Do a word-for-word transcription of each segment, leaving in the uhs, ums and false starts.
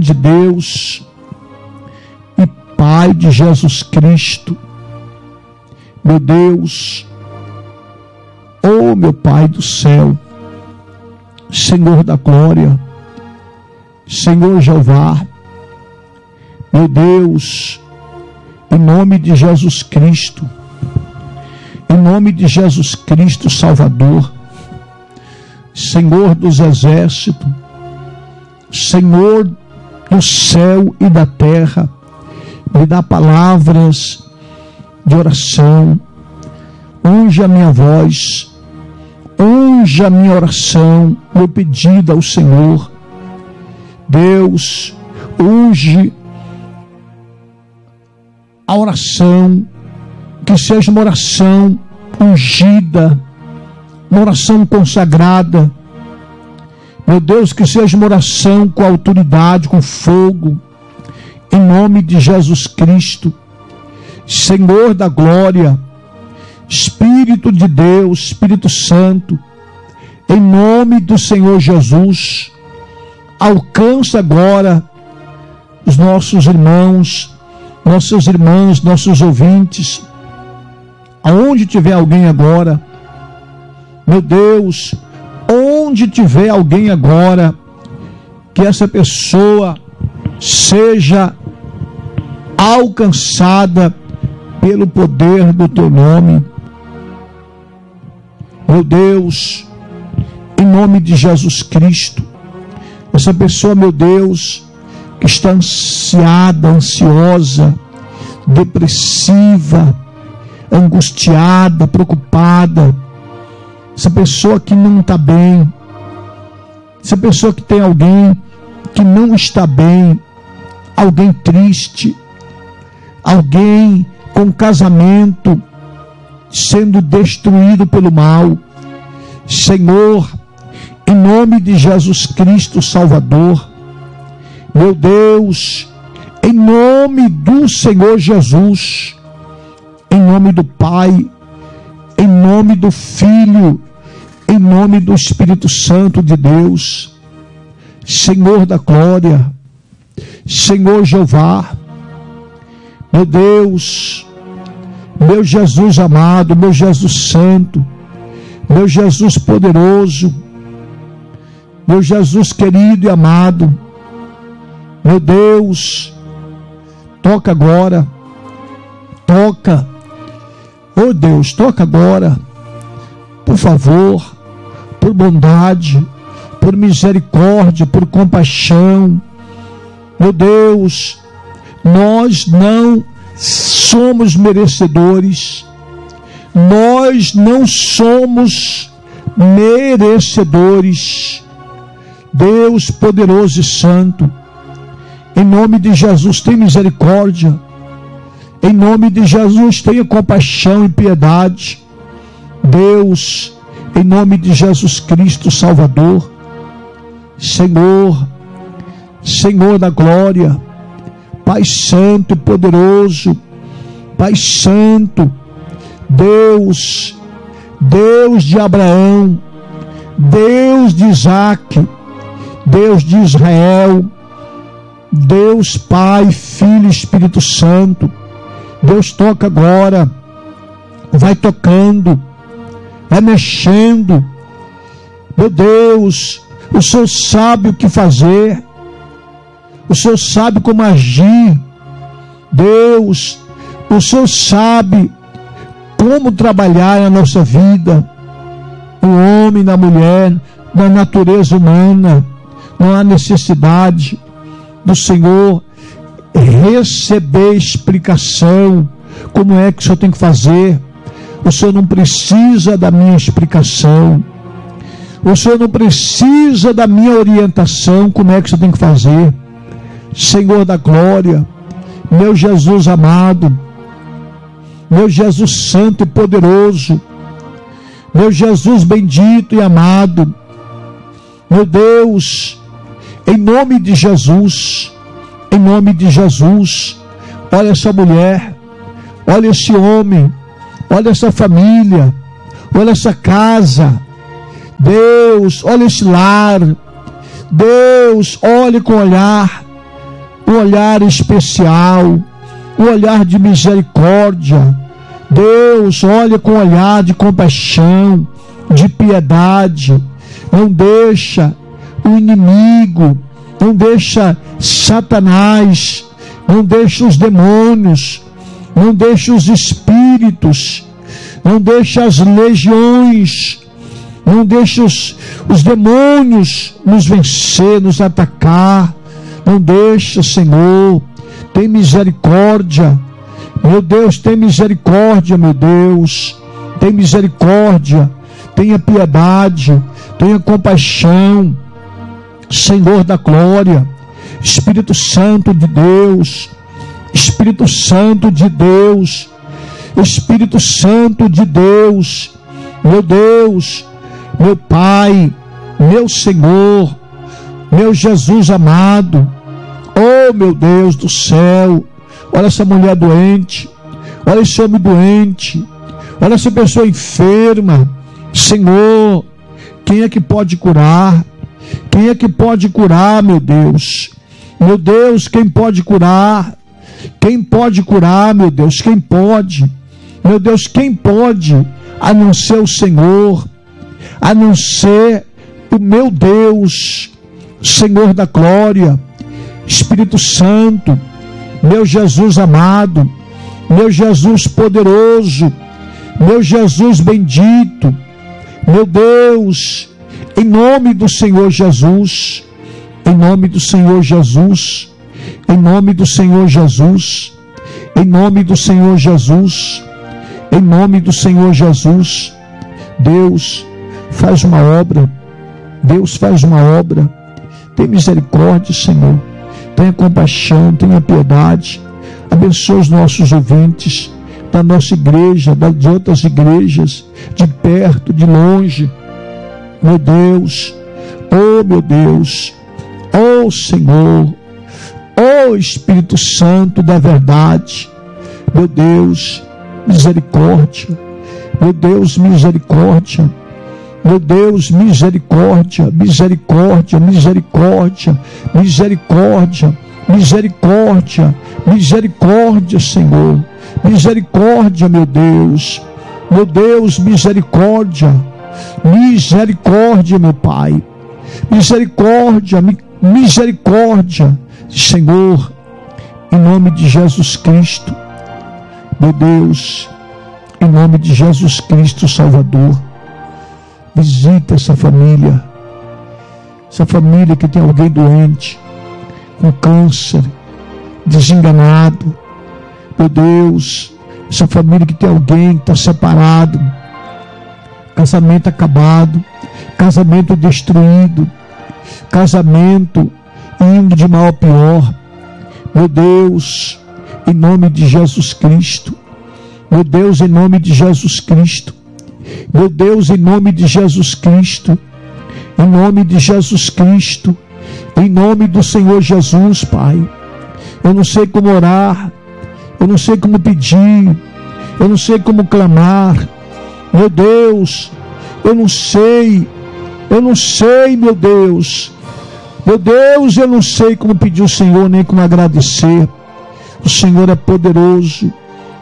grande Deus e Pai de Jesus Cristo, meu Deus, oh meu Pai do céu, Senhor da glória, Senhor Jeová, meu Deus, em nome de Jesus Cristo, em nome de Jesus Cristo Salvador, Senhor dos exércitos, Senhor do céu e da terra, me dá palavras de oração, unge a minha voz, unge a minha oração, meu pedido ao Senhor. Deus, unge a oração, que seja uma oração ungida, uma oração consagrada. Meu Deus, que seja uma oração com autoridade, com fogo, em nome de Jesus Cristo, Senhor da glória, Espírito de Deus, Espírito Santo, em nome do Senhor Jesus, alcança agora os nossos irmãos, nossas irmãs, nossos ouvintes, aonde tiver alguém agora, meu Deus, onde tiver alguém agora, que essa pessoa seja alcançada pelo poder do teu nome. Meu Deus, em nome de Jesus Cristo, essa pessoa, meu Deus, que está ansiada, ansiosa, depressiva, angustiada, preocupada, essa pessoa que não está bem, essa pessoa que tem alguém que não está bem, alguém triste, alguém com casamento sendo destruído pelo mal, Senhor, em nome de Jesus Cristo Salvador, meu Deus, em nome do Senhor Jesus, em nome do Pai, em nome do Filho, em nome do Espírito Santo de Deus, Senhor da glória, Senhor Jeová, meu Deus, meu Jesus amado, meu Jesus santo, meu Jesus poderoso, meu Jesus querido e amado, meu Deus, toca agora, toca, oh Deus, toca agora, por favor, por bondade, por misericórdia, por compaixão, meu Deus, nós não somos merecedores, nós não somos merecedores, Deus poderoso e santo, em nome de Jesus, tem misericórdia, em nome de Jesus, tenha compaixão e piedade, Deus, em nome de Jesus Cristo Salvador, Senhor, Senhor da glória, Pai santo e poderoso, Pai santo, Deus, Deus de Abraão, Deus de Isaac, Deus de Israel, Deus Pai, Filho e Espírito Santo, Deus toca agora, vai tocando, vai mexendo, meu Deus, o Senhor sabe o que fazer, o Senhor sabe como agir, Deus, o Senhor sabe como trabalhar na nossa vida, no homem, na mulher, na natureza humana. Não há necessidade do Senhor receber explicação, como é que o Senhor tem que fazer. O Senhor não precisa da minha explicação, o Senhor não precisa da minha orientação, como é que o Senhor tem que fazer. Senhor da glória, meu Jesus amado, meu Jesus santo e poderoso, meu Jesus bendito e amado, meu Deus, em nome de Jesus, em nome de Jesus, olha essa mulher, olha esse homem, olha essa família, olha essa casa, Deus, olha esse lar, Deus, olhe com olhar um olhar especial, um olhar de misericórdia. Deus, olha com um olhar de compaixão, de piedade. Não deixa o inimigo, não deixa Satanás, não deixa os demônios, não deixa os espíritos, não deixa as legiões, não deixa os, os demônios nos vencer, nos atacar. Não deixa, Senhor. Tem misericórdia. Meu Deus, tem misericórdia, meu Deus. Tem misericórdia. Tenha piedade. Tenha compaixão. Senhor da glória. Espírito Santo de Deus. Espírito Santo de Deus. Espírito Santo de Deus. Meu Deus. Meu Pai. Meu Senhor. Meu Jesus amado. Oh, meu Deus do céu. Olha essa mulher doente. Olha esse homem doente. Olha essa pessoa enferma. Senhor, quem é que pode curar? Quem é que pode curar, meu Deus? Meu Deus, quem pode curar? Quem pode curar, meu Deus? Quem pode? Meu Deus, quem pode? A não ser o Senhor. A não ser o meu Deus. Senhor da glória, Espírito Santo, meu Jesus amado, meu Jesus poderoso, meu Jesus bendito, meu Deus, em nome do Senhor Jesus, em nome do Senhor Jesus, em nome do Senhor Jesus, em nome do Senhor Jesus, em nome do Senhor Jesus. Deus faz uma obra, Deus faz uma obra. Tenha misericórdia, Senhor. Tenha compaixão, tenha piedade. Abençoe os nossos ouvintes da nossa igreja, de outras igrejas, de perto, de longe. Meu Deus, oh meu Deus, oh Senhor, oh Espírito Santo da verdade. Meu Deus, misericórdia. Meu Deus, misericórdia. Meu Deus, misericórdia, misericórdia, misericórdia, misericórdia, misericórdia, misericórdia, Senhor, misericórdia, meu Deus, meu Deus, misericórdia, misericórdia, meu Pai, misericórdia, misericórdia, Senhor, em nome de Jesus Cristo, meu Deus, em nome de Jesus Cristo, Salvador. Visita essa família, essa família que tem alguém doente, com câncer, desenganado. Meu Deus, essa família que tem alguém que está separado, casamento acabado, casamento destruído, casamento indo de mal a pior. Meu Deus, em nome de Jesus Cristo, meu Deus, em nome de Jesus Cristo, meu Deus, em nome de Jesus Cristo, em nome de Jesus Cristo, em nome do Senhor Jesus, Pai. Eu não sei como orar, eu não sei como pedir, eu não sei como clamar. Meu Deus, eu não sei, eu não sei, meu Deus. Meu Deus, eu não sei como pedir ao Senhor, nem como agradecer. O Senhor é poderoso,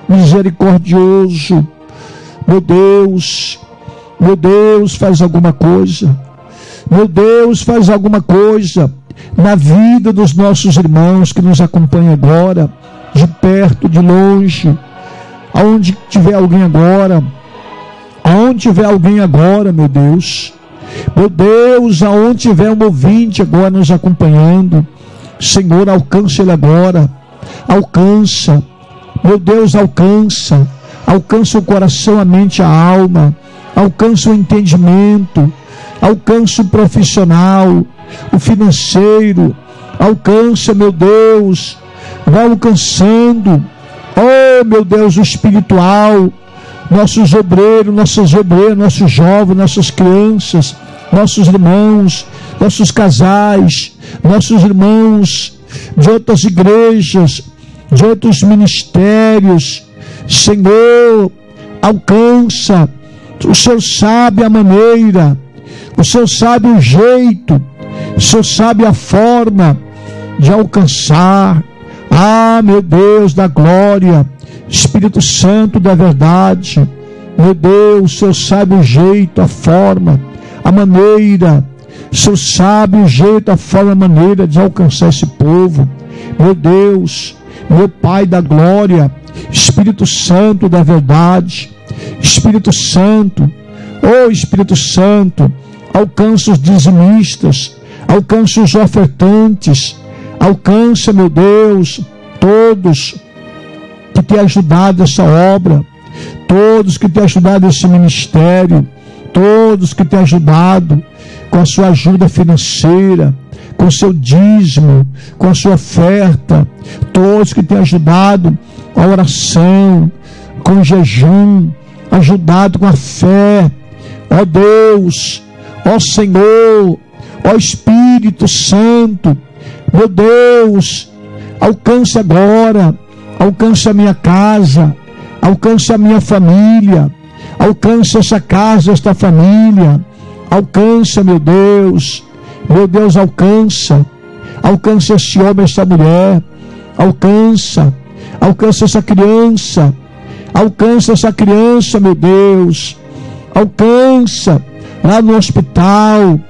misericordioso. Meu Deus, meu Deus, faz alguma coisa. Meu Deus, faz alguma coisa na vida dos nossos irmãos que nos acompanham agora, de perto, de longe, aonde tiver alguém agora, aonde tiver alguém agora, meu Deus, meu Deus, aonde tiver um ouvinte agora nos acompanhando, Senhor, alcança ele agora, alcança, meu Deus, alcança, alcança o coração, a mente, a alma, alcança o entendimento, alcança o profissional, o financeiro, alcança, meu Deus, vai alcançando, oh meu Deus, o espiritual, nossos obreiros, nossas obreiras, nossos jovens, nossas crianças, nossos irmãos, nossos casais, nossos irmãos de outras igrejas, de outros ministérios. Senhor, alcança. O Senhor sabe a maneira, o Senhor sabe o jeito, o Senhor sabe a forma, de alcançar. Ah, meu Deus da glória, Espírito Santo da verdade, meu Deus, o Senhor sabe o jeito, a forma, a maneira, o Senhor sabe o jeito, a forma, a maneira de alcançar esse povo. Meu Deus, meu Pai da glória, Espírito Santo da verdade, Espírito Santo, oh Espírito Santo, alcança os dizimistas, alcança os ofertantes, alcança, meu Deus, todos que têm ajudado essa obra, todos que têm ajudado esse ministério, todos que têm ajudado com a sua ajuda financeira, com o seu dízimo, com a sua oferta, todos que têm ajudado a oração, com o jejum, ajudado com a fé. Ó Deus, ó Senhor, ó Espírito Santo, meu Deus, alcança agora, alcança a minha casa, alcança a minha família, alcança essa casa, esta família, alcança, meu Deus, meu Deus, alcança, alcança esse homem, essa mulher, alcança, alcança essa criança, alcança essa criança, meu Deus, alcança lá no hospital.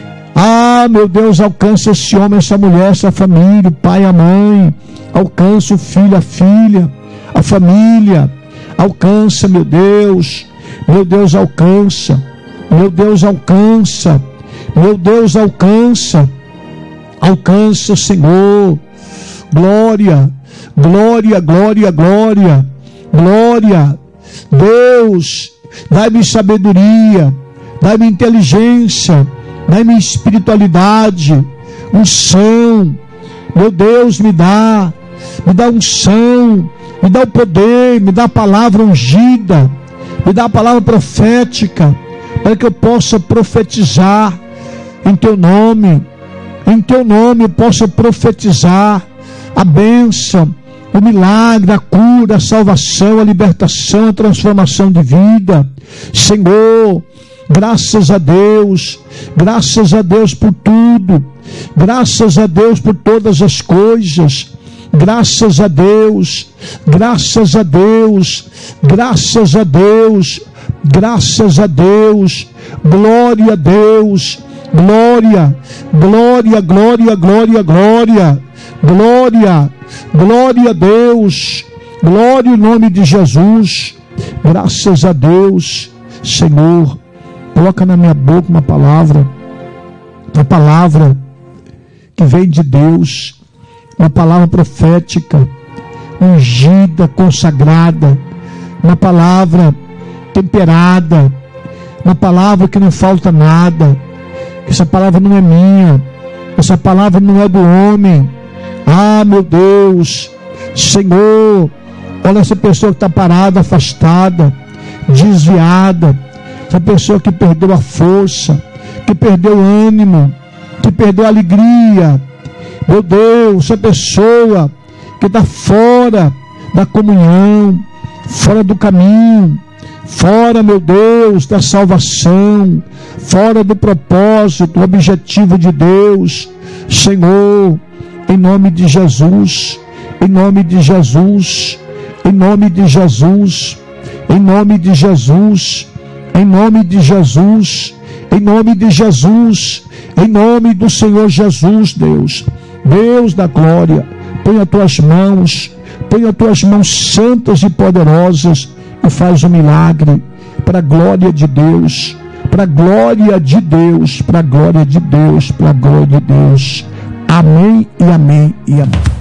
Ah, meu Deus, alcança esse homem, essa mulher, essa família, o pai, a mãe, alcança o filho, a filha, a família, alcança, meu Deus, meu Deus, alcança, meu Deus, alcança, meu Deus, alcança, alcança, Senhor, glória, glória, glória, glória, glória, Deus, dai-me sabedoria, dai-me inteligência, dai-me espiritualidade, unção, meu Deus, me dá, me dá unção, me dá o poder, me dá a palavra ungida, me dá a palavra profética, para que eu possa profetizar em teu nome, em teu nome eu possa profetizar a bênção, o milagre, a cura, a salvação, a libertação, a transformação de vida. Senhor, graças a Deus, graças a Deus por tudo, graças a Deus por todas as coisas, graças a Deus, graças a Deus, graças a Deus, graças a Deus, glória a Deus, glória, glória, glória, glória, glória, glória, glória a Deus, glória em nome de Jesus, graças a Deus. Senhor, coloca na minha boca uma palavra, uma palavra que vem de Deus, uma palavra profética, ungida, consagrada, uma palavra temperada, uma palavra que não falta nada. Essa palavra não é minha, essa palavra não é do homem. Ah, meu Deus, Senhor, olha essa pessoa que está parada, afastada, desviada, essa pessoa que perdeu a força, que perdeu o ânimo, que perdeu a alegria. Meu Deus, essa pessoa que está fora da comunhão, fora do caminho, fora, meu Deus, da salvação, fora do propósito, o objetivo de Deus. Senhor, em nome de Jesus, em nome de Jesus, em nome de Jesus, em nome de Jesus, em nome de Jesus, em nome de Jesus, em nome do Senhor Jesus, Deus, Deus da glória, põe as tuas mãos, põe as tuas mãos santas e poderosas e faz um milagre para a glória de Deus, para a glória de Deus, para a glória de Deus, para a glória de Deus. Amém e amém e amém.